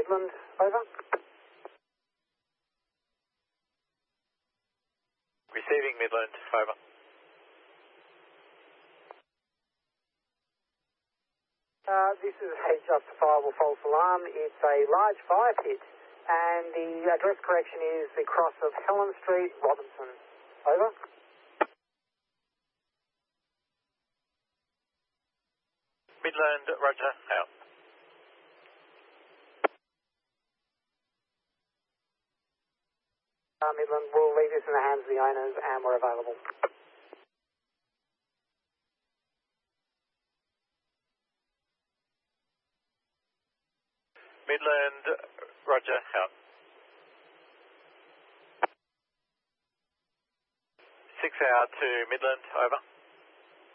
Midland, over. Receiving Midland, over. This is a justifiable false alarm. It's a large fire pit, and the address correction is the cross of Helen Street, Robinson. Over. Midland, roger, out. Midland, we'll leave this in the hands of the owners and we're available. Midland, roger, out. 6 hour to Midland, over.